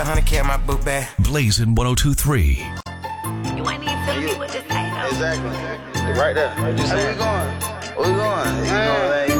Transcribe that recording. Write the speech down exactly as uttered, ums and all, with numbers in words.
one hundred K in my book bag. Blazing one oh two three. You ain't even telling me what this ain't. Exactly. Right there. Right there. Where we going? Where we going? You know, like,